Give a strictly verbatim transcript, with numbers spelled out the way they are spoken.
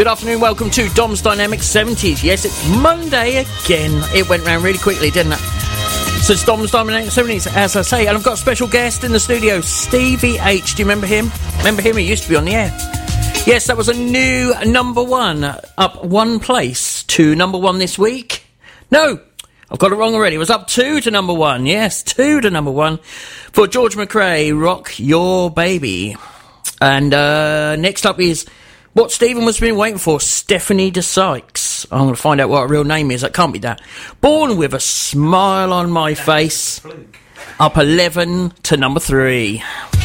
Good afternoon, welcome to Dom's Dynamic seventies. Yes, it's Monday again. It went round really quickly, didn't it? So it's Dom's Dynamic seventies, as I say, and I've got a special guest in the studio, Stevie H. Do you remember him? Remember him? He used to be on the air. Yes, that was a new number one, up one place to number one this week. No, I've got it wrong already. It was up two to number one. Yes, two to number one for George McRae, Rock Your Baby. And uh, next up is what Stephen was been waiting for, Stephanie DeSykes. I'm going to find out what her real name is. That can't be that. Born with a Smile on My Face. Up eleven to number three.